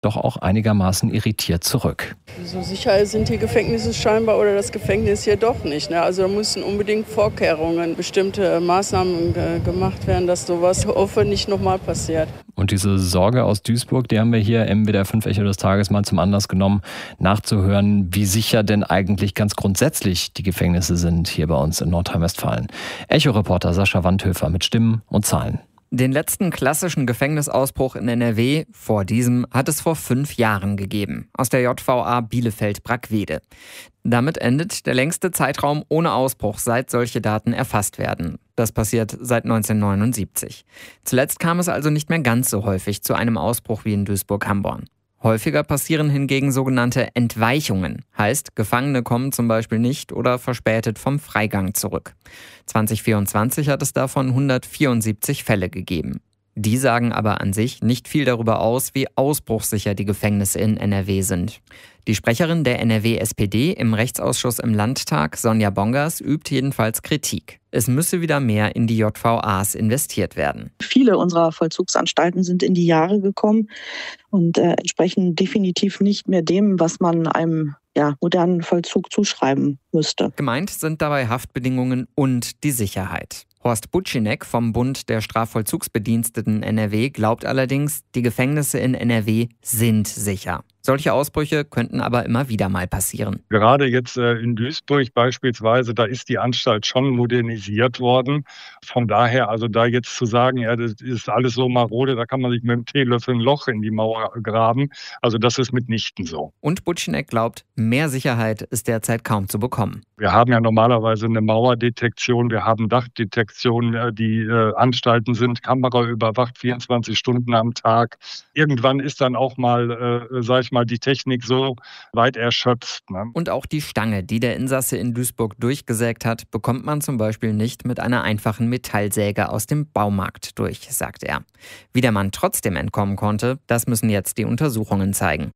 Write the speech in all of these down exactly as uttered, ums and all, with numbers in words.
doch auch einigermaßen irritiert zurück. So sicher sind die Gefängnisse scheinbar oder das Gefängnis hier doch nicht. Ne? Also da müssen unbedingt Vorkehrungen, bestimmte Maßnahmen ge- gemacht werden, dass sowas hoffe nicht nochmal passiert. Und diese Sorge aus Duisburg, die haben wir hier im W D R fünf Echo des Tages mal zum Anlass genommen, nachzuhören, wie sicher denn eigentlich ganz grundsätzlich die Gefängnisse sind hier bei uns in Nordrhein-Westfalen. Echo-Reporter Sascha Wandhöfer mit Stimmen und Zahlen. Den letzten klassischen Gefängnisausbruch in N R W, vor diesem, hat es vor fünf Jahren gegeben, aus der J V A Bielefeld-Brackwede. Damit endet der längste Zeitraum ohne Ausbruch, seit solche Daten erfasst werden. Das passiert seit neunzehnhundertneunundsiebzig. Zuletzt kam es also nicht mehr ganz so häufig zu einem Ausbruch wie in Duisburg-Hamborn. Häufiger passieren hingegen sogenannte Entweichungen. Heißt, Gefangene kommen zum Beispiel nicht oder verspätet vom Freigang zurück. zwanzig vierundzwanzig hat es davon hundertvierundsiebzig Fälle gegeben. Die sagen aber an sich nicht viel darüber aus, wie ausbruchssicher die Gefängnisse in N R W sind. Die Sprecherin der N R W S P D im Rechtsausschuss im Landtag, Sonja Bongers, übt jedenfalls Kritik. Es müsse wieder mehr in die J V As investiert werden. Viele unserer Vollzugsanstalten sind in die Jahre gekommen und äh, entsprechen definitiv nicht mehr dem, was man einem ja, modernen Vollzug zuschreiben müsste. Gemeint sind dabei Haftbedingungen und die Sicherheit. Horst Butchinek vom Bund der Strafvollzugsbediensteten N R W glaubt allerdings, die Gefängnisse in N R W sind sicher. Solche Ausbrüche könnten aber immer wieder mal passieren. Gerade jetzt äh, in Duisburg beispielsweise, da ist die Anstalt schon modernisiert worden. Von daher, also da jetzt zu sagen, ja, das ist alles so marode, da kann man sich mit dem Teelöffel ein Loch in die Mauer graben. Also das ist mitnichten so. Und Butchinek glaubt, mehr Sicherheit ist derzeit kaum zu bekommen. Wir haben ja normalerweise eine Mauerdetektion, wir haben Dachdetektion, die äh, Anstalten sind kameraüberwacht, vierundzwanzig Stunden am Tag. Irgendwann ist dann auch mal, äh, sag ich mal, die Technik so weit erschöpft. Ne? Und auch die Stange, die der Insasse in Duisburg durchgesägt hat, bekommt man zum Beispiel nicht mit einer einfachen Metallsäge aus dem Baumarkt durch, sagt er. Wie der Mann trotzdem entkommen konnte, das müssen jetzt die Untersuchungen zeigen.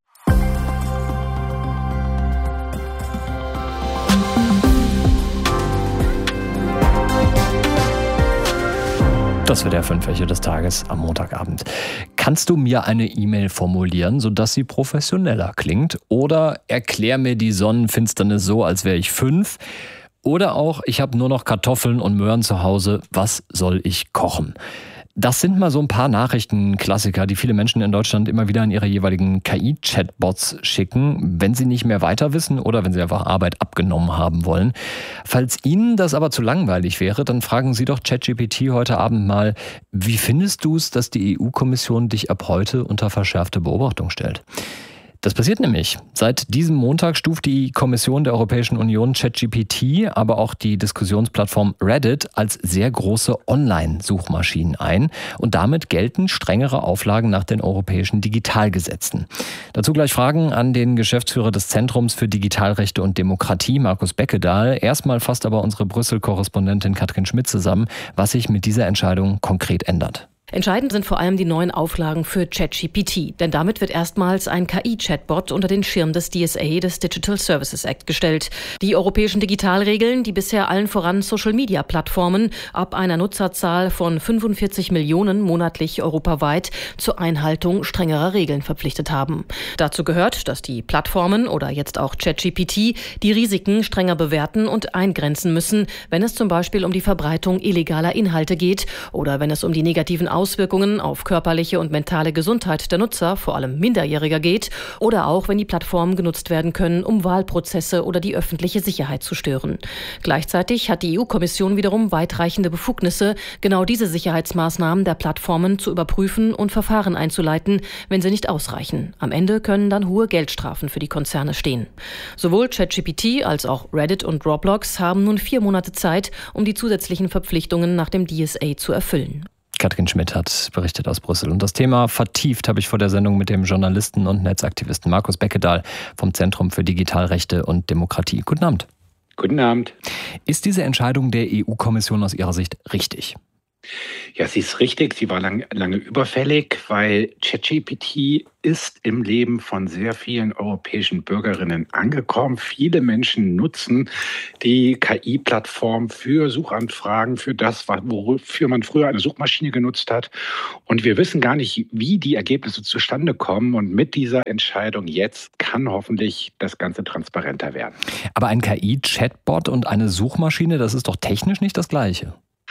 Das wird der fünf Echo des Tages am Montagabend. Kannst du mir eine E-Mail formulieren, sodass sie professioneller klingt? Oder erklär mir die Sonnenfinsternis so, als wäre ich fünf? Oder auch, ich habe nur noch Kartoffeln und Möhren zu Hause, was soll ich kochen? Das sind mal so ein paar Nachrichtenklassiker, die viele Menschen in Deutschland immer wieder an ihre jeweiligen K I-Chatbots schicken, wenn sie nicht mehr weiter wissen oder wenn sie einfach Arbeit abgenommen haben wollen. Falls Ihnen das aber zu langweilig wäre, dann fragen Sie doch ChatGPT heute Abend mal, wie findest du es, dass die E U-Kommission dich ab heute unter verschärfte Beobachtung stellt? Das passiert nämlich. Seit diesem Montag stuft die Kommission der Europäischen Union ChatGPT, aber auch die Diskussionsplattform Reddit als sehr große Online-Suchmaschinen ein. Und damit gelten strengere Auflagen nach den europäischen Digitalgesetzen. Dazu gleich Fragen an den Geschäftsführer des Zentrums für Digitalrechte und Demokratie, Markus Beckedahl. Erstmal fasst aber unsere Brüssel-Korrespondentin Katrin Schmidt zusammen, was sich mit dieser Entscheidung konkret ändert. Entscheidend sind vor allem die neuen Auflagen für ChatGPT, denn damit wird erstmals ein K I-Chatbot unter den Schirm des D S A, des Digital Services Act, gestellt. Die europäischen Digitalregeln, die bisher allen voran Social-Media-Plattformen ab einer Nutzerzahl von fünfundvierzig Millionen monatlich europaweit zur Einhaltung strengerer Regeln verpflichtet haben. Dazu gehört, dass die Plattformen oder jetzt auch ChatGPT die Risiken strenger bewerten und eingrenzen müssen, wenn es zum Beispiel um die Verbreitung illegaler Inhalte geht oder wenn es um die negativen Auswirkungen auf körperliche und mentale Gesundheit der Nutzer, vor allem Minderjähriger, geht oder auch, wenn die Plattformen genutzt werden können, um Wahlprozesse oder die öffentliche Sicherheit zu stören. Gleichzeitig hat die E U-Kommission wiederum weitreichende Befugnisse, genau diese Sicherheitsmaßnahmen der Plattformen zu überprüfen und Verfahren einzuleiten, wenn sie nicht ausreichen. Am Ende können dann hohe Geldstrafen für die Konzerne stehen. Sowohl ChatGPT als auch Reddit und Roblox haben nun vier Monate Zeit, um die zusätzlichen Verpflichtungen nach dem D S A zu erfüllen. Katrin Schmidt hat berichtet aus Brüssel. Und das Thema vertieft habe ich vor der Sendung mit dem Journalisten und Netzaktivisten Markus Beckedahl vom Zentrum für Digitalrechte und Demokratie. Guten Abend. Guten Abend. Ist diese Entscheidung der E U-Kommission aus Ihrer Sicht richtig? Ja, sie ist richtig. Sie war lang, lange überfällig, weil ChatGPT ist im Leben von sehr vielen europäischen Bürgerinnen angekommen. Viele Menschen nutzen die K I-Plattform für Suchanfragen, für das, wofür man früher eine Suchmaschine genutzt hat. Und wir wissen gar nicht, wie die Ergebnisse zustande kommen. Und mit dieser Entscheidung jetzt kann hoffentlich das Ganze transparenter werden. Aber ein K I-Chatbot und eine Suchmaschine, das ist doch technisch nicht das Gleiche.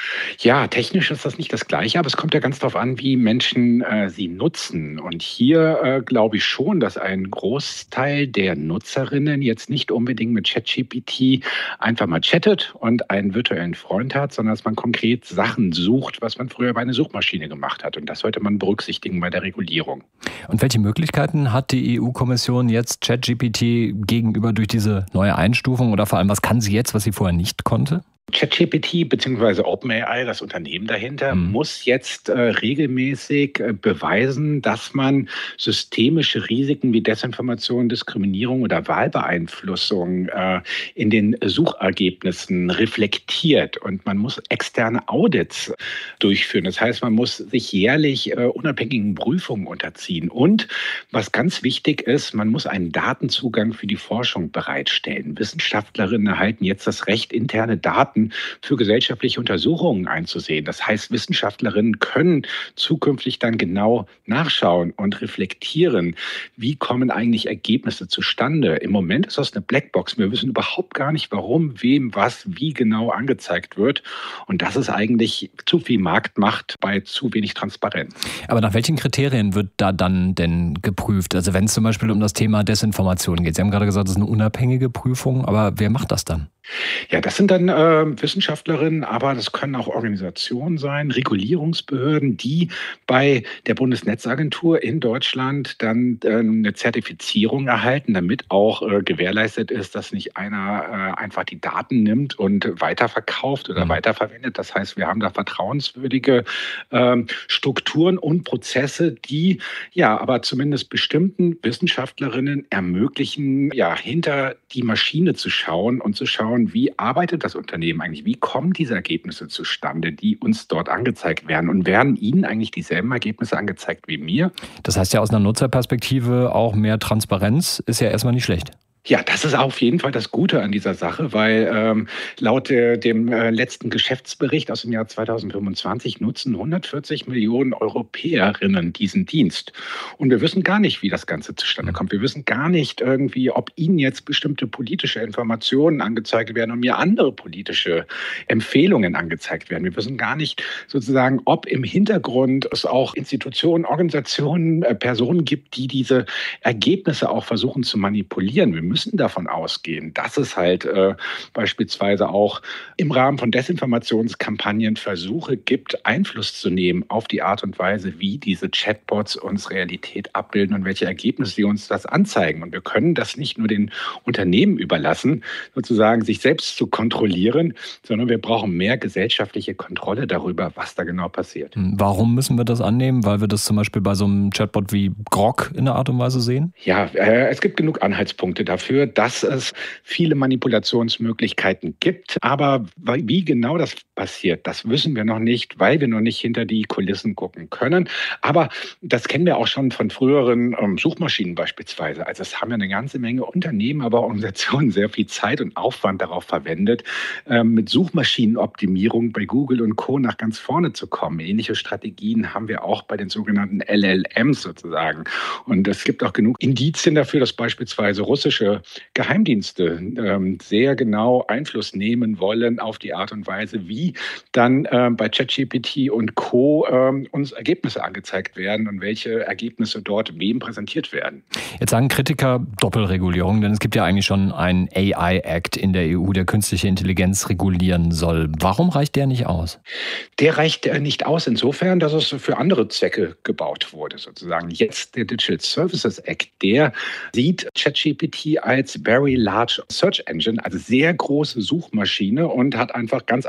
Ja, technisch ist das nicht das Gleiche, aber es kommt ja ganz darauf an, wie Menschen äh, sie nutzen. Und hier äh, glaube ich schon, dass ein Großteil der Nutzerinnen jetzt nicht unbedingt mit ChatGPT einfach mal chattet und einen virtuellen Freund hat, sondern dass man konkret Sachen sucht, was man früher bei einer Suchmaschine gemacht hat. Und das sollte man berücksichtigen bei der Regulierung. Und welche Möglichkeiten hat die E U-Kommission jetzt ChatGPT gegenüber durch diese neue Einstufung oder vor allem, was kann sie jetzt, was sie vorher nicht konnte? ChatGPT bzw. OpenAI, das Unternehmen dahinter, mhm. muss jetzt äh, regelmäßig äh, beweisen, dass man systemische Risiken wie Desinformation, Diskriminierung oder Wahlbeeinflussung äh, in den Suchergebnissen reflektiert. Und man muss externe Audits durchführen. Das heißt, man muss sich jährlich äh, unabhängigen Prüfungen unterziehen. Und was ganz wichtig ist, man muss einen Datenzugang für die Forschung bereitstellen. Wissenschaftlerinnen erhalten jetzt das Recht, interne Daten für gesellschaftliche Untersuchungen einzusehen. Das heißt, Wissenschaftlerinnen können zukünftig dann genau nachschauen und reflektieren, wie kommen eigentlich Ergebnisse zustande. Im Moment ist das eine Blackbox. Wir wissen überhaupt gar nicht, warum, wem, was, wie genau angezeigt wird. Und das ist eigentlich zu viel Marktmacht bei zu wenig Transparenz. Aber nach welchen Kriterien wird da dann denn geprüft? Also wenn es zum Beispiel um das Thema Desinformation geht. Sie haben gerade gesagt, das ist eine unabhängige Prüfung, aber wer macht das dann? Ja, das sind dann äh, Wissenschaftlerinnen, aber das können auch Organisationen sein, Regulierungsbehörden, die bei der Bundesnetzagentur in Deutschland dann äh, eine Zertifizierung erhalten, damit auch äh, gewährleistet ist, dass nicht einer äh, einfach die Daten nimmt und weiterverkauft oder mhm. weiterverwendet. Das heißt, wir haben da vertrauenswürdige äh, Strukturen und Prozesse, die ja aber zumindest bestimmten Wissenschaftlerinnen ermöglichen, ja, hinter die Maschine zu schauen und zu schauen, wie arbeitet das Unternehmen eigentlich? Wie kommen diese Ergebnisse zustande, die uns dort angezeigt werden? Und werden Ihnen eigentlich dieselben Ergebnisse angezeigt wie mir? Das heißt ja aus einer Nutzerperspektive auch mehr Transparenz ist ja erstmal nicht schlecht. Ja, das ist auf jeden Fall das Gute an dieser Sache, weil ähm, laut äh, dem äh, letzten Geschäftsbericht aus dem Jahr zweitausendfünfundzwanzig nutzen hundertvierzig Millionen Europäerinnen diesen Dienst. Und wir wissen gar nicht, wie das Ganze zustande kommt. Wir wissen gar nicht irgendwie, ob Ihnen jetzt bestimmte politische Informationen angezeigt werden und mir andere politische Empfehlungen angezeigt werden. Wir wissen gar nicht sozusagen, ob im Hintergrund es auch Institutionen, Organisationen, äh, Personen gibt, die diese Ergebnisse auch versuchen zu manipulieren. Wir müssen davon ausgehen, dass es halt äh, beispielsweise auch im Rahmen von Desinformationskampagnen Versuche gibt, Einfluss zu nehmen auf die Art und Weise, wie diese Chatbots uns Realität abbilden und welche Ergebnisse sie uns das anzeigen. Und wir können das nicht nur den Unternehmen überlassen, sozusagen sich selbst zu kontrollieren, sondern wir brauchen mehr gesellschaftliche Kontrolle darüber, was da genau passiert. Warum müssen wir das annehmen? Weil wir das zum Beispiel bei so einem Chatbot wie Grok in der Art und Weise sehen? Ja, äh, es gibt genug Anhaltspunkte dafür. Dafür, dass es viele Manipulationsmöglichkeiten gibt. Aber wie genau das passiert, das wissen wir noch nicht, weil wir noch nicht hinter die Kulissen gucken können. Aber das kennen wir auch schon von früheren ähm, Suchmaschinen beispielsweise. Also es haben ja eine ganze Menge Unternehmen, aber auch Organisationen sehr viel Zeit und Aufwand darauf verwendet, ähm, mit Suchmaschinenoptimierung bei Google und Co. nach ganz vorne zu kommen. Ähnliche Strategien haben wir auch bei den sogenannten L L Ms sozusagen. Und es gibt auch genug Indizien dafür, dass beispielsweise russische Geheimdienste ähm, sehr genau Einfluss nehmen wollen auf die Art und Weise, wie dann ähm, bei ChatGPT und Co. Ähm, uns Ergebnisse angezeigt werden und welche Ergebnisse dort wem präsentiert werden. Jetzt sagen Kritiker Doppelregulierung, denn es gibt ja eigentlich schon einen A I-Act in der E U, der künstliche Intelligenz regulieren soll. Warum reicht der nicht aus? Der reicht nicht aus insofern, dass es für andere Zwecke gebaut wurde, sozusagen. Jetzt der Digital Services Act, der sieht ChatGPT als Very Large Search Engine, also sehr große Suchmaschine und hat einfach ganz andere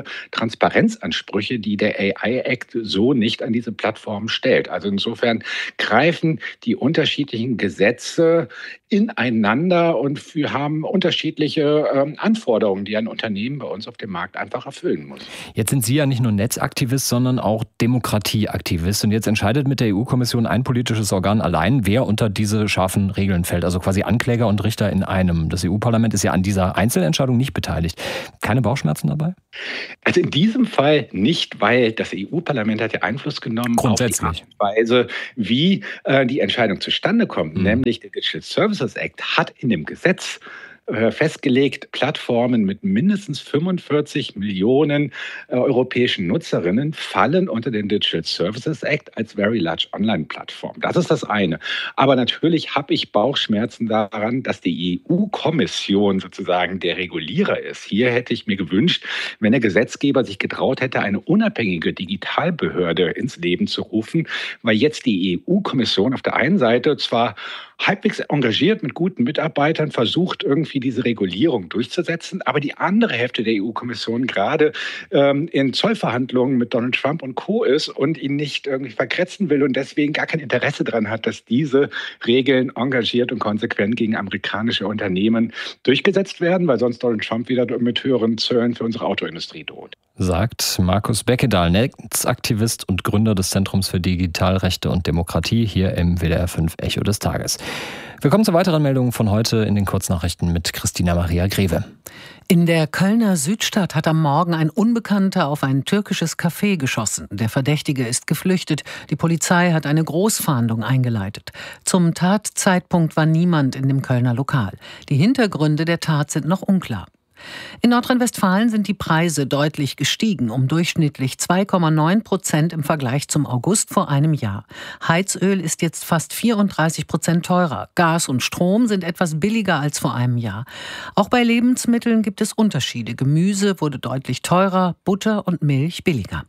Transparenzansprüche, die der A I Act so nicht an diese Plattformen stellt. Also insofern greifen die unterschiedlichen Gesetze ineinander und wir haben unterschiedliche ähm, Anforderungen, die ein Unternehmen bei uns auf dem Markt einfach erfüllen muss. Jetzt sind Sie ja nicht nur Netzaktivist, sondern auch Demokratieaktivist. Und jetzt entscheidet mit der E U-Kommission ein politisches Organ allein, wer unter diese scharfen Regeln fällt. Also quasi Ankläger und Richter in einem. Das E U-Parlament ist ja an dieser Einzelentscheidung nicht beteiligt. Keine Bauchschmerzen dabei? Also in diesem Fall nicht, weil das E U-Parlament hat ja Einfluss genommen Grundsätzlich. auf die Art und Weise, wie äh, die Entscheidung zustande kommt. Mhm. Nämlich der Digital Services Act hat in dem Gesetz festgelegt, Plattformen mit mindestens fünfundvierzig Millionen äh, europäischen Nutzerinnen fallen unter den Digital Services Act als Very Large Online-Plattform. Das ist das eine. Aber natürlich habe ich Bauchschmerzen daran, dass die E U-Kommission sozusagen der Regulierer ist. Hier hätte ich mir gewünscht, wenn der Gesetzgeber sich getraut hätte, eine unabhängige Digitalbehörde ins Leben zu rufen, weil jetzt die E U-Kommission auf der einen Seite zwar halbwegs engagiert mit guten Mitarbeitern versucht, irgendwie diese Regulierung durchzusetzen. Aber die andere Hälfte der E U-Kommission gerade ähm, in Zollverhandlungen mit Donald Trump und Co. ist und ihn nicht irgendwie vergrätzen will und deswegen gar kein Interesse daran hat, dass diese Regeln engagiert und konsequent gegen amerikanische Unternehmen durchgesetzt werden, weil sonst Donald Trump wieder mit höheren Zöllen für unsere Autoindustrie droht. Sagt Markus Beckedahl, Netzaktivist und Gründer des Zentrums für Digitalrechte und Demokratie hier im W D R fünf Echo des Tages. Wir kommen zu weiteren Meldungen von heute in den Kurznachrichten mit Christina Maria Greve. In der Kölner Südstadt hat am Morgen ein Unbekannter auf ein türkisches Café geschossen. Der Verdächtige ist geflüchtet. Die Polizei hat eine Großfahndung eingeleitet. Zum Tatzeitpunkt war niemand in dem Kölner Lokal. Die Hintergründe der Tat sind noch unklar. In Nordrhein-Westfalen sind die Preise deutlich gestiegen, um durchschnittlich zwei Komma neun Prozent im Vergleich zum August vor einem Jahr. Heizöl ist jetzt fast vierunddreißig Prozent teurer. Gas und Strom sind etwas billiger als vor einem Jahr. Auch bei Lebensmitteln gibt es Unterschiede. Gemüse wurde deutlich teurer, Butter und Milch billiger.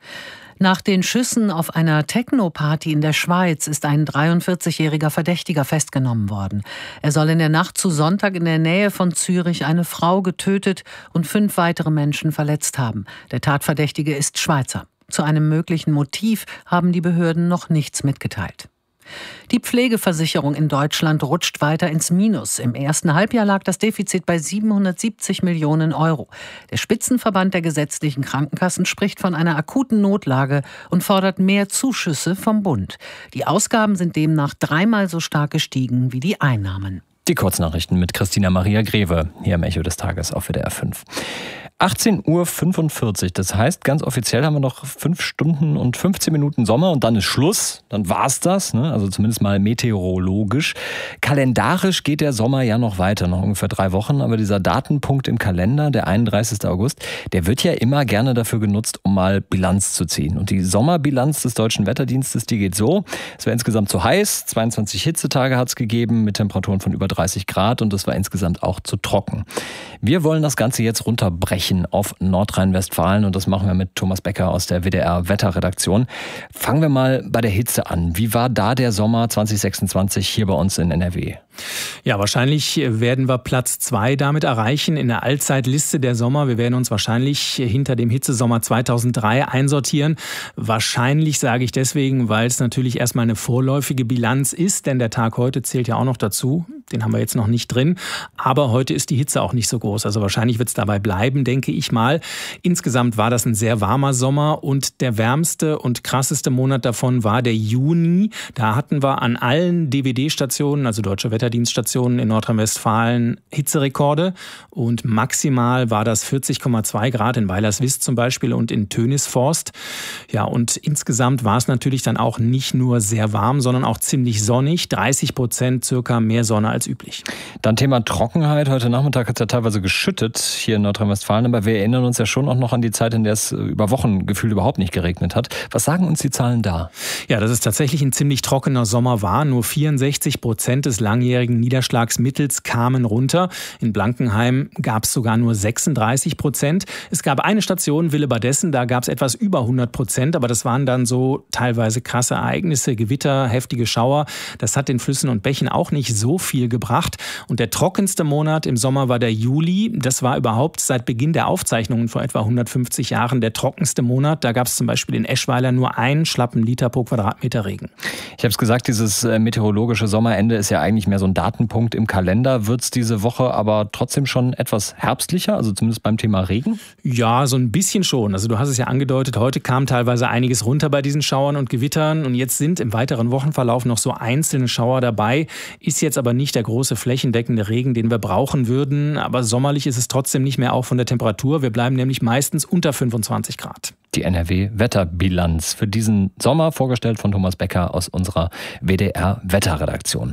Nach den Schüssen auf einer Techno-Party in der Schweiz ist ein dreiundvierzigjähriger Verdächtiger festgenommen worden. Er soll in der Nacht zu Sonntag in der Nähe von Zürich eine Frau getötet und fünf weitere Menschen verletzt haben. Der Tatverdächtige ist Schweizer. Zu einem möglichen Motiv haben die Behörden noch nichts mitgeteilt. Die Pflegeversicherung in Deutschland rutscht weiter ins Minus. Im ersten Halbjahr lag das Defizit bei siebenhundertsiebzig Millionen Euro. Der Spitzenverband der gesetzlichen Krankenkassen spricht von einer akuten Notlage und fordert mehr Zuschüsse vom Bund. Die Ausgaben sind demnach dreimal so stark gestiegen wie die Einnahmen. Die Kurznachrichten mit Christina Maria Greve hier im Echo des Tages auf W D R fünf. achtzehn Uhr fünfundvierzig, das heißt, ganz offiziell haben wir noch fünf Stunden und fünfzehn Minuten Sommer und dann ist Schluss, dann war's das, ne? Also zumindest mal meteorologisch. Kalendarisch geht der Sommer ja noch weiter, noch ungefähr drei Wochen, aber dieser Datenpunkt im Kalender, der einunddreißigster August, der wird ja immer gerne dafür genutzt, um mal Bilanz zu ziehen. Und die Sommerbilanz des Deutschen Wetterdienstes, die geht so: Es war insgesamt zu heiß, zweiundzwanzig Hitzetage hat es gegeben mit Temperaturen von über dreißig Grad und es war insgesamt auch zu trocken. Wir wollen das Ganze jetzt runterbrechen auf Nordrhein-Westfalen und das machen wir mit Thomas Becker aus der W D R-Wetterredaktion. Fangen wir mal bei der Hitze an. Wie war da der Sommer zwanzig sechsundzwanzig hier bei uns in N R W? Ja, wahrscheinlich werden wir Platz zwei damit erreichen in der Allzeitliste der Sommer. Wir werden uns wahrscheinlich hinter dem Hitzesommer zweitausenddrei einsortieren. Wahrscheinlich sage ich deswegen, weil es natürlich erstmal eine vorläufige Bilanz ist, denn der Tag heute zählt ja auch noch dazu. Den haben wir jetzt noch nicht drin. Aber heute ist die Hitze auch nicht so groß. Also wahrscheinlich wird es dabei bleiben, denke ich mal. Insgesamt war das ein sehr warmer Sommer und der wärmste und krasseste Monat davon war der Juni. Da hatten wir an allen D W D-Stationen, also Deutsche Wetterdienststationen in Nordrhein-Westfalen, Hitzerekorde. Und maximal war das vierzig Komma zwei Grad in Weilerswist zum Beispiel und in Tönisforst. Ja, und insgesamt war es natürlich dann auch nicht nur sehr warm, sondern auch ziemlich sonnig. dreißig Prozent circa mehr Sonne als üblich. Dann Thema Trockenheit. Heute Nachmittag hat es ja teilweise geschüttet hier in Nordrhein-Westfalen, aber wir erinnern uns ja schon auch noch an die Zeit, in der es über Wochen gefühlt überhaupt nicht geregnet hat. Was sagen uns die Zahlen da? Ja, dass es tatsächlich ein ziemlich trockener Sommer war. Nur vierundsechzig Prozent des langjährigen Niederschlagsmittels kamen runter. In Blankenheim gab es sogar nur sechsunddreißig Prozent. Es gab eine Station, Willebadessen, da gab es etwas über hundert Prozent, aber das waren dann so teilweise krasse Ereignisse, Gewitter, heftige Schauer. Das hat den Flüssen und Bächen auch nicht so viel viel gebracht. Und der trockenste Monat im Sommer war der Juli. Das war überhaupt seit Beginn der Aufzeichnungen vor etwa hundertfünfzig Jahren der trockenste Monat. Da gab es zum Beispiel in Eschweiler nur einen schlappen Liter pro Quadratmeter Regen. Ich habe es gesagt, dieses meteorologische Sommerende ist ja eigentlich mehr so ein Datenpunkt im Kalender. Wird es diese Woche aber trotzdem schon etwas herbstlicher, also zumindest beim Thema Regen? Ja, so ein bisschen schon. Also du hast es ja angedeutet, heute kam teilweise einiges runter bei diesen Schauern und Gewittern. Und jetzt sind im weiteren Wochenverlauf noch so einzelne Schauer dabei. Ist jetzt aber nicht der große flächendeckende Regen, den wir brauchen würden. Aber sommerlich ist es trotzdem nicht mehr, auch von der Temperatur. Wir bleiben nämlich meistens unter fünfundzwanzig Grad. Die N R W-Wetterbilanz für diesen Sommer, vorgestellt von Thomas Becker aus unserer W D R-Wetterredaktion.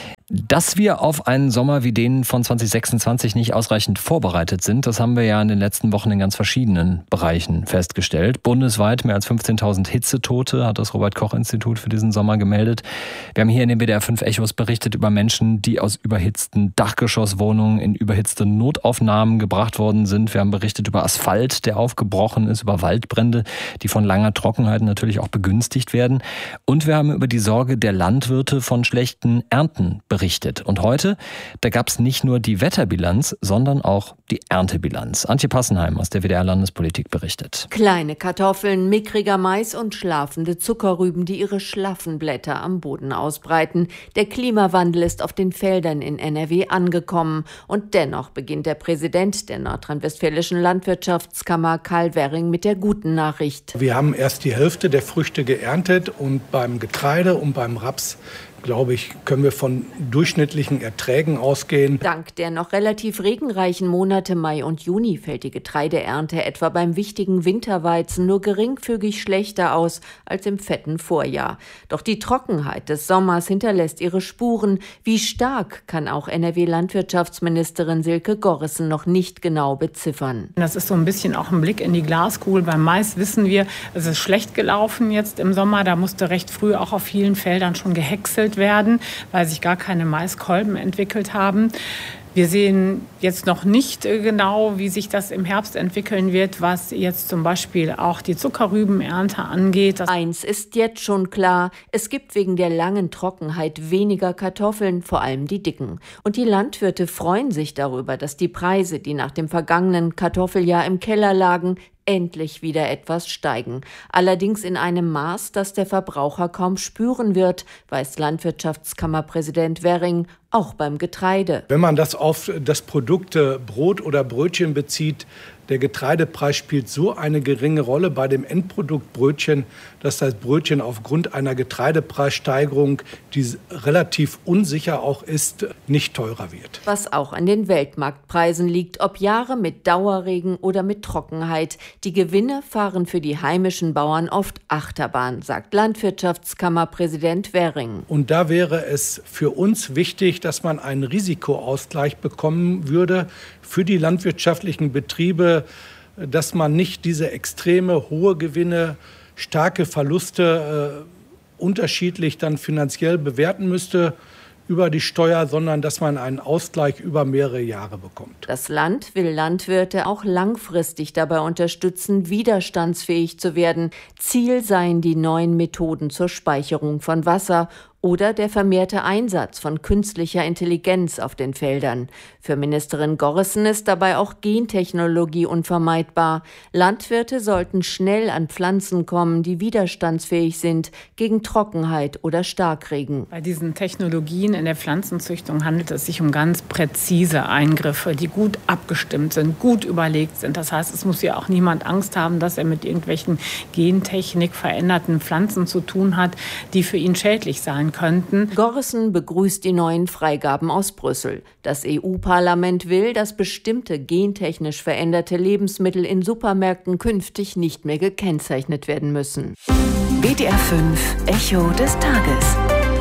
Dass wir auf einen Sommer wie den von zwanzig sechsundzwanzig nicht ausreichend vorbereitet sind, das haben wir ja in den letzten Wochen in ganz verschiedenen Bereichen festgestellt. Bundesweit mehr als fünfzehntausend Hitzetote hat das Robert-Koch-Institut für diesen Sommer gemeldet. Wir haben hier in den W D R fünf Echos berichtet über Menschen, die aus überhitzten Dachgeschosswohnungen in überhitzte Notaufnahmen gebracht worden sind. Wir haben berichtet über Asphalt, der aufgebrochen ist, über Waldbrände, die von langer Trockenheit natürlich auch begünstigt werden. Und wir haben über die Sorge der Landwirte von schlechten Ernten berichtet. Berichtet. Und heute, da gab es nicht nur die Wetterbilanz, sondern auch die Erntebilanz. Antje Passenheim aus der W D R-Landespolitik berichtet. Kleine Kartoffeln, mickriger Mais und schlafende Zuckerrüben, die ihre schlaffen Blätter am Boden ausbreiten. Der Klimawandel ist auf den Feldern in N R W angekommen. Und dennoch beginnt der Präsident der nordrhein-westfälischen Landwirtschaftskammer, Karl Werring, mit der guten Nachricht. Wir haben erst die Hälfte der Früchte geerntet und beim Getreide und beim Raps, glaube ich, können wir von durchschnittlichen Erträgen ausgehen. Dank der noch relativ regenreichen Monate Mai und Juni fällt die Getreideernte etwa beim wichtigen Winterweizen nur geringfügig schlechter aus als im fetten Vorjahr. Doch die Trockenheit des Sommers hinterlässt ihre Spuren. Wie stark, kann auch N R W-Landwirtschaftsministerin Silke Gorrissen noch nicht genau beziffern. Das ist so ein bisschen auch ein Blick in die Glaskugel. Beim Mais wissen wir, es ist schlecht gelaufen jetzt im Sommer. Da musste recht früh auch auf vielen Feldern schon gehäckselt werden, weil sich gar keine Maiskolben entwickelt haben. Wir sehen jetzt noch nicht genau, wie sich das im Herbst entwickeln wird, was jetzt zum Beispiel auch die Zuckerrübenernte angeht. Eins ist jetzt schon klar, es gibt wegen der langen Trockenheit weniger Kartoffeln, vor allem die dicken. Und die Landwirte freuen sich darüber, dass die Preise, die nach dem vergangenen Kartoffeljahr im Keller lagen, endlich wieder etwas steigen. Allerdings in einem Maß, das der Verbraucher kaum spüren wird, weiß Landwirtschaftskammerpräsident Werring, auch beim Getreide. Wenn man das auf das Produkt Brot oder Brötchen bezieht, der Getreidepreis spielt so eine geringe Rolle bei dem Endprodukt Brötchen, dass das Brötchen aufgrund einer Getreidepreissteigerung, die relativ unsicher auch ist, nicht teurer wird. Was auch an den Weltmarktpreisen liegt, ob Jahre mit Dauerregen oder mit Trockenheit. Die Gewinne fahren für die heimischen Bauern oft Achterbahn, sagt Landwirtschaftskammerpräsident Werring. Und da wäre es für uns wichtig, dass man einen Risikoausgleich bekommen würde für die landwirtschaftlichen Betriebe, dass man nicht diese extreme hohe Gewinne, starke Verluste äh, unterschiedlich dann finanziell bewerten müsste über die Steuer, sondern dass man einen Ausgleich über mehrere Jahre bekommt. Das Land will Landwirte auch langfristig dabei unterstützen, widerstandsfähig zu werden. Ziel seien die neuen Methoden zur Speicherung von Wasser oder der vermehrte Einsatz von künstlicher Intelligenz auf den Feldern. Für Ministerin Gorrissen ist dabei auch Gentechnologie unvermeidbar. Landwirte sollten schnell an Pflanzen kommen, die widerstandsfähig sind gegen Trockenheit oder Starkregen. Bei diesen Technologien in der Pflanzenzüchtung handelt es sich um ganz präzise Eingriffe, die gut abgestimmt sind, gut überlegt sind. Das heißt, es muss ja auch niemand Angst haben, dass er mit irgendwelchen Gentechnik veränderten Pflanzen zu tun hat, die für ihn schädlich sein könnten. Gorrissen begrüßt die neuen Freigaben aus Brüssel. Das E U-Parlament will, dass bestimmte gentechnisch veränderte Lebensmittel in Supermärkten künftig nicht mehr gekennzeichnet werden müssen. W D R fünf Echo des Tages.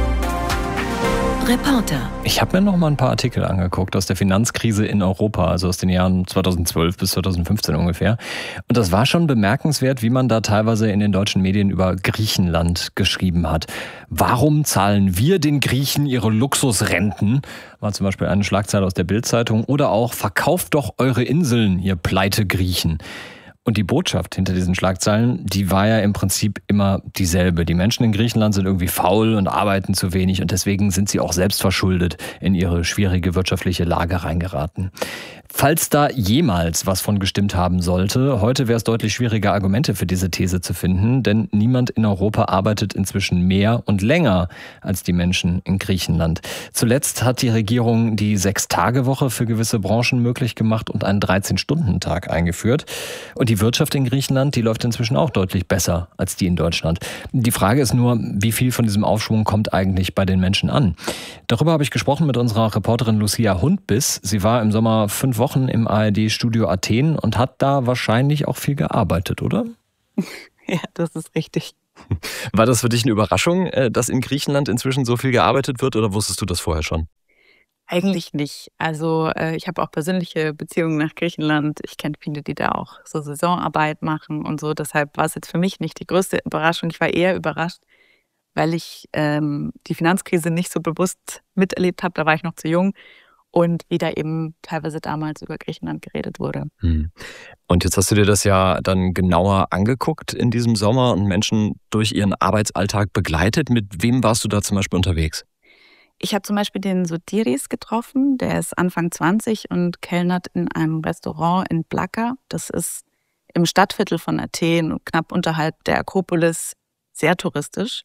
Reporter. Ich habe mir noch mal ein paar Artikel angeguckt aus der Finanzkrise in Europa, also aus den Jahren zweitausendzwölf bis zweitausendfünfzehn ungefähr. Und das war schon bemerkenswert, wie man da teilweise in den deutschen Medien über Griechenland geschrieben hat. Warum zahlen wir den Griechen ihre Luxusrenten? War zum Beispiel eine Schlagzeile aus der Bild-Zeitung. Oder auch, verkauft doch eure Inseln, ihr Pleite-Griechen. Und die Botschaft hinter diesen Schlagzeilen, die war ja im Prinzip immer dieselbe. Die Menschen in Griechenland sind irgendwie faul und arbeiten zu wenig und deswegen sind sie auch selbst verschuldet in ihre schwierige wirtschaftliche Lage reingeraten. Falls da jemals was von gestimmt haben sollte, heute wäre es deutlich schwieriger, Argumente für diese These zu finden, denn niemand in Europa arbeitet inzwischen mehr und länger als die Menschen in Griechenland. Zuletzt hat die Regierung die Sechs-Tage-Woche für gewisse Branchen möglich gemacht und einen dreizehn-Stunden-Tag eingeführt. Und die Wirtschaft in Griechenland, die läuft inzwischen auch deutlich besser als die in Deutschland. Die Frage ist nur, wie viel von diesem Aufschwung kommt eigentlich bei den Menschen an? Darüber habe ich gesprochen mit unserer Reporterin Lucia Hundbiss. Sie war im Sommer fünf Wochen im A R D-Studio Athen und hat da wahrscheinlich auch viel gearbeitet, oder? Ja, das ist richtig. War das für dich eine Überraschung, dass in Griechenland inzwischen so viel gearbeitet wird, oder wusstest du das vorher schon? Eigentlich nicht. Also ich habe auch persönliche Beziehungen nach Griechenland. Ich kenne viele, die da auch so Saisonarbeit machen und so. Deshalb war es jetzt für mich nicht die größte Überraschung. Ich war eher überrascht, weil ich ähm, die Finanzkrise nicht so bewusst miterlebt habe. Da war ich noch zu jung. Und wie da eben teilweise damals über Griechenland geredet wurde. Hm. Und jetzt hast du dir das ja dann genauer angeguckt in diesem Sommer und Menschen durch ihren Arbeitsalltag begleitet. Mit wem warst du da zum Beispiel unterwegs? Ich habe zum Beispiel den Sotiris getroffen. Der ist Anfang zwanzig und kellnert in einem Restaurant in Plaka. Das ist im Stadtviertel von Athen, knapp unterhalb der Akropolis, sehr touristisch.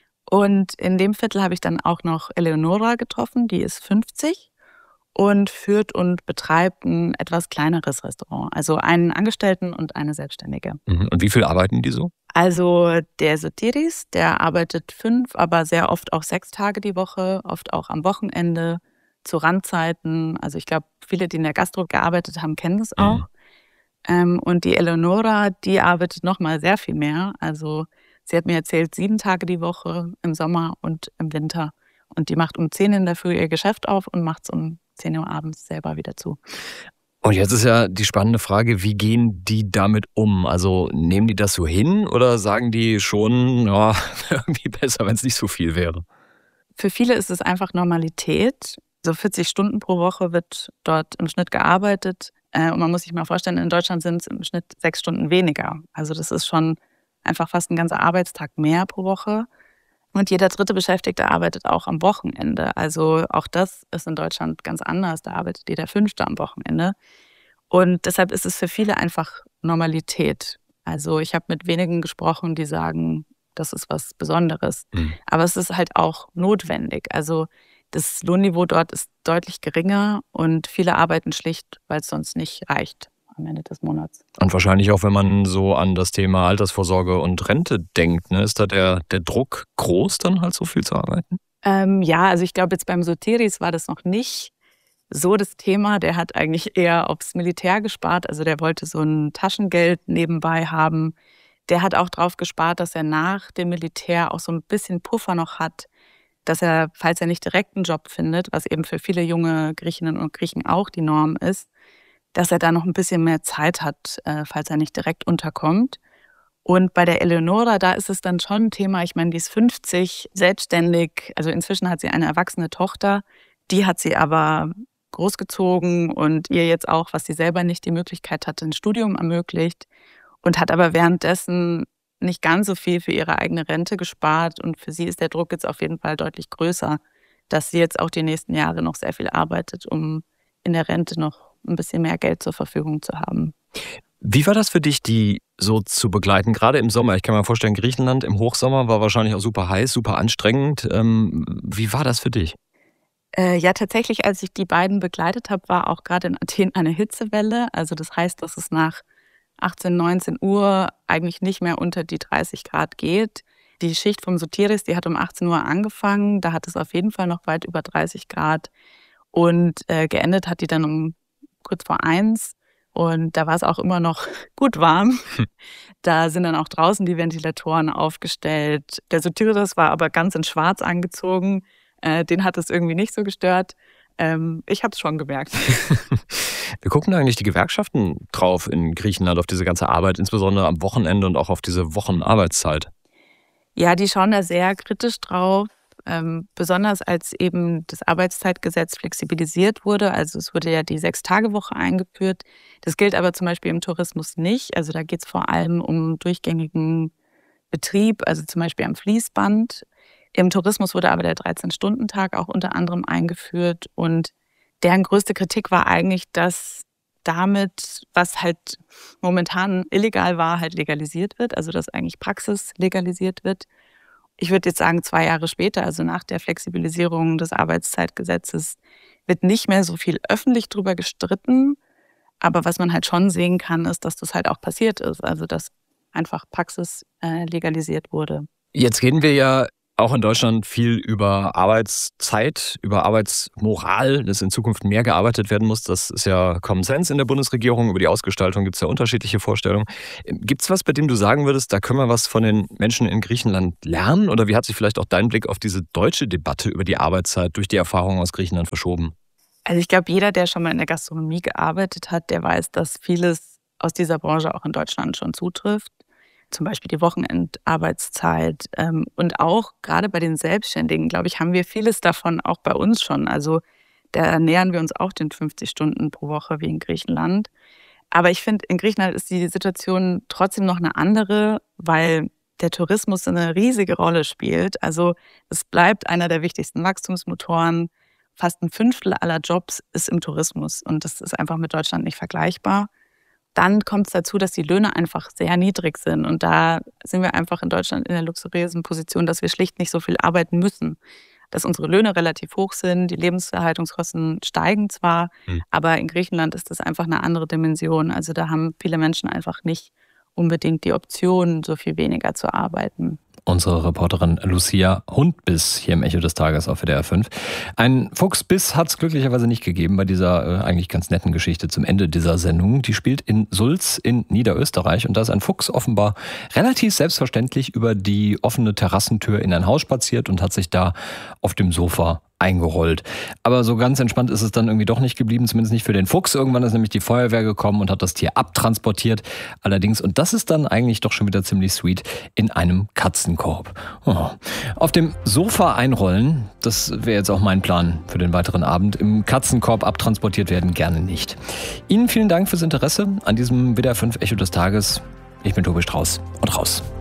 Und in dem Viertel habe ich dann auch noch Eleonora getroffen. Die ist fünfzig. Und führt und betreibt ein etwas kleineres Restaurant. Also einen Angestellten und eine Selbstständige. Und wie viel arbeiten die so? Also der Sotiris, der arbeitet fünf, aber sehr oft auch sechs Tage die Woche, oft auch am Wochenende, zu Randzeiten. Also ich glaube, viele, die in der Gastro gearbeitet haben, kennen das auch. Mhm. Ähm, und die Eleonora, die arbeitet noch mal sehr viel mehr. Also sie hat mir erzählt, sieben Tage die Woche im Sommer und im Winter. Und die macht um zehn in der Früh ihr Geschäft auf und macht es um zehn Uhr abends selber wieder zu. Und jetzt ist ja die spannende Frage, wie gehen die damit um? Also nehmen die das so hin oder sagen die schon, ja, irgendwie besser, wenn es nicht so viel wäre? Für viele ist es einfach Normalität. So vierzig Stunden pro Woche wird dort im Schnitt gearbeitet. Und man muss sich mal vorstellen, in Deutschland sind es im Schnitt sechs Stunden weniger. Also das ist schon einfach fast ein ganzer Arbeitstag mehr pro Woche. Und jeder dritte Beschäftigte arbeitet auch am Wochenende. Also auch das ist in Deutschland ganz anders. Da arbeitet jeder Fünfte am Wochenende. Und deshalb ist es für viele einfach Normalität. Also ich habe mit wenigen gesprochen, die sagen, das ist was Besonderes. Mhm. Aber es ist halt auch notwendig. Also das Lohnniveau dort ist deutlich geringer und viele arbeiten schlicht, weil es sonst nicht reicht am Ende des Monats. Und wahrscheinlich auch, wenn man so an das Thema Altersvorsorge und Rente denkt, ne, ist da der, der Druck groß, dann halt so viel zu arbeiten? Ähm, ja, also ich glaube, jetzt beim Sotiris war das noch nicht so das Thema. Der hat eigentlich eher aufs Militär gespart. Also der wollte so ein Taschengeld nebenbei haben. Der hat auch drauf gespart, dass er nach dem Militär auch so ein bisschen Puffer noch hat, dass er, falls er nicht direkt einen Job findet, was eben für viele junge Griechinnen und Griechen auch die Norm ist, dass er da noch ein bisschen mehr Zeit hat, äh, falls er nicht direkt unterkommt. Und bei der Eleonora, da ist es dann schon ein Thema, ich meine, die ist fünfzig, selbstständig, also inzwischen hat sie eine erwachsene Tochter, die hat sie aber großgezogen und ihr jetzt auch, was sie selber nicht die Möglichkeit hatte, ein Studium ermöglicht und hat aber währenddessen nicht ganz so viel für ihre eigene Rente gespart und für sie ist der Druck jetzt auf jeden Fall deutlich größer, dass sie jetzt auch die nächsten Jahre noch sehr viel arbeitet, um in der Rente noch ein bisschen mehr Geld zur Verfügung zu haben. Wie war das für dich, die so zu begleiten, gerade im Sommer? Ich kann mir vorstellen, Griechenland im Hochsommer war wahrscheinlich auch super heiß, super anstrengend. Ähm, wie war das für dich? Äh, ja, tatsächlich, als ich die beiden begleitet habe, war auch gerade in Athen eine Hitzewelle. Also das heißt, dass es nach achtzehn, neunzehn Uhr eigentlich nicht mehr unter die dreißig Grad geht. Die Schicht vom Sotiris, die hat um achtzehn Uhr angefangen. Da hat es auf jeden Fall noch weit über dreißig Grad. Und äh, geendet hat die dann um kurz vor eins. Und da war es auch immer noch gut warm. Hm. Da sind dann auch draußen die Ventilatoren aufgestellt. Der Sotiris war aber ganz in schwarz angezogen. Äh, den hat es irgendwie nicht so gestört. Ähm, ich habe es schon gemerkt. Wir gucken da eigentlich die Gewerkschaften drauf in Griechenland, auf diese ganze Arbeit, insbesondere am Wochenende und auch auf diese Wochenarbeitszeit. Ja, die schauen da sehr kritisch drauf. ähm, besonders als eben das Arbeitszeitgesetz flexibilisiert wurde. Also es wurde ja die Sechs-Tage-Woche eingeführt. Das gilt aber zum Beispiel im Tourismus nicht. Also da geht es vor allem um durchgängigen Betrieb, also zum Beispiel am Fließband. Im Tourismus wurde aber der dreizehn-Stunden-Tag auch unter anderem eingeführt. Und deren größte Kritik war eigentlich, dass damit, was halt momentan illegal war, halt legalisiert wird. Also dass eigentlich Praxis legalisiert wird. Ich würde jetzt sagen, zwei Jahre später, also nach der Flexibilisierung des Arbeitszeitgesetzes, wird nicht mehr so viel öffentlich drüber gestritten. Aber was man halt schon sehen kann, ist, dass das halt auch passiert ist. Also dass einfach Praxis äh, legalisiert wurde. Jetzt reden wir ja auch in Deutschland viel über Arbeitszeit, über Arbeitsmoral, dass in Zukunft mehr gearbeitet werden muss. Das ist ja Common Sense in der Bundesregierung. Über die Ausgestaltung gibt es ja unterschiedliche Vorstellungen. Gibt es was, bei dem du sagen würdest, da können wir was von den Menschen in Griechenland lernen? Oder wie hat sich vielleicht auch dein Blick auf diese deutsche Debatte über die Arbeitszeit durch die Erfahrungen aus Griechenland verschoben? Also ich glaube, jeder, der schon mal in der Gastronomie gearbeitet hat, der weiß, dass vieles aus dieser Branche auch in Deutschland schon zutrifft. Zum Beispiel die Wochenendarbeitszeit. Und auch gerade bei den Selbstständigen, glaube ich, haben wir vieles davon auch bei uns schon. Also da nähern wir uns auch den fünfzig Stunden pro Woche wie in Griechenland. Aber ich finde, in Griechenland ist die Situation trotzdem noch eine andere, weil der Tourismus eine riesige Rolle spielt. Also es bleibt einer der wichtigsten Wachstumsmotoren. Fast ein Fünftel aller Jobs ist im Tourismus. Und das ist einfach mit Deutschland nicht vergleichbar. Dann kommt es dazu, dass die Löhne einfach sehr niedrig sind. Und da sind wir einfach in Deutschland in der luxuriösen Position, dass wir schlicht nicht so viel arbeiten müssen. Dass unsere Löhne relativ hoch sind, die Lebenserhaltungskosten steigen zwar, hm. aber in Griechenland ist das einfach eine andere Dimension. Also da haben viele Menschen einfach nicht unbedingt die Option, so viel weniger zu arbeiten. Unsere Reporterin Lucia Hundbiss hier im Echo des Tages auf W D R fünf. Ein Fuchsbiss hat es glücklicherweise nicht gegeben bei dieser äh, eigentlich ganz netten Geschichte zum Ende dieser Sendung. Die spielt in Sulz in Niederösterreich und da ist ein Fuchs offenbar relativ selbstverständlich über die offene Terrassentür in ein Haus spaziert und hat sich da auf dem Sofa eingerollt. Aber so ganz entspannt ist es dann irgendwie doch nicht geblieben, zumindest nicht für den Fuchs. Irgendwann ist nämlich die Feuerwehr gekommen und hat das Tier abtransportiert. Allerdings, und das ist dann eigentlich doch schon wieder ziemlich sweet, in einem Katzenkorb. Oh. Auf dem Sofa einrollen, das wäre jetzt auch mein Plan für den weiteren Abend. Im Katzenkorb abtransportiert werden gerne nicht. Ihnen vielen Dank fürs Interesse an diesem W D R fünf Echo des Tages. Ich bin Tobi Strauß und raus.